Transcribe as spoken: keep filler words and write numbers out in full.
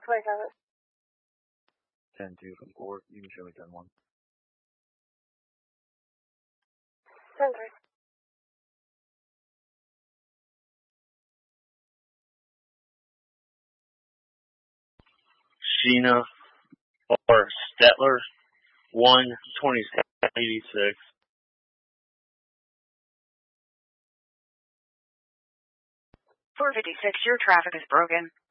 twenty-seven. ten two from four. You can show me ten one. ten three. Sheena or Stetler, one twenty-seven eighty-six. four fifty-six, your traffic is broken.